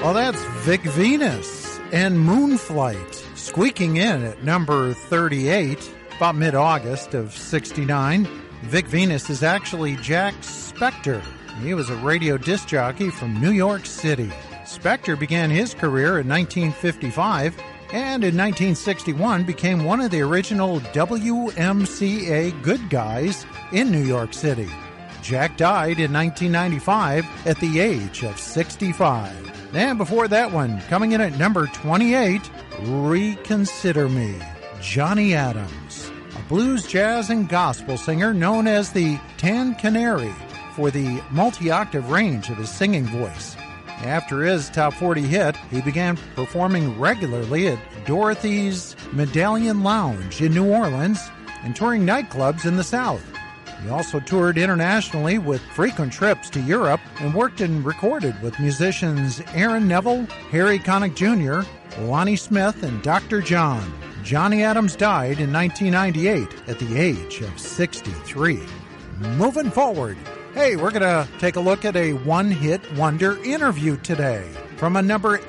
Well, that's Vic Venus and Moonflight, squeaking in at number 38, about mid-August of 69. Vic Venus is actually Jack Spector. He was a radio disc jockey from New York City. Spector began his career in 1955 and in 1961 became one of the original WMCA good guys in New York City. Jack died in 1995 at the age of 65. And before that one, coming in at number 28, Reconsider Me, Johnny Adams, a blues, jazz, and gospel singer known as the Tan Canary for the multi-octave range of his singing voice. After his top 40 hit, he began performing regularly at Dorothy's Medallion Lounge in New Orleans and touring nightclubs in the South. He also toured internationally with frequent trips to Europe and worked and recorded with musicians Aaron Neville, Harry Connick Jr., Lonnie Smith, and Dr. John. Johnny Adams died in 1998 at the age of 63. Moving forward, hey, we're going to take a look at a one-hit wonder interview today from a number